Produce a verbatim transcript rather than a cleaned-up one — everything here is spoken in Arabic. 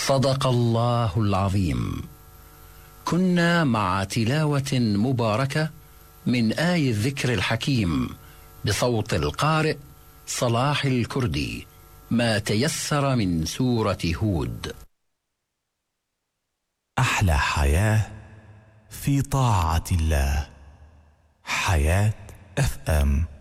صدق الله العظيم. كنا مع تلاوة مباركة من آي الذكر الحكيم بصوت القارئ صلاح الكردي، ما تيسر من سورة هود. أحلى حياة في طاعة الله. حياة اف ام.